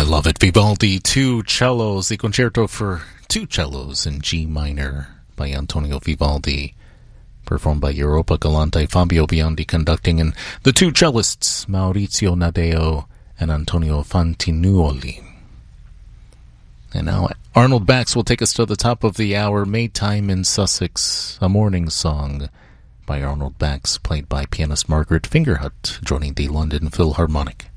love it. Vivaldi, two cellos, the concerto for two cellos in G minor by Antonio Vivaldi, performed by Europa Galante, Fabio Biondi conducting, and the two cellists, Maurizio Nadeo and Antonio Fantinuoli. And now Arnold Bax will take us to the top of the hour, Maytime in Sussex, a morning song by Arnold Bax, played by pianist Margaret Fingerhut, joining the London Philharmonic.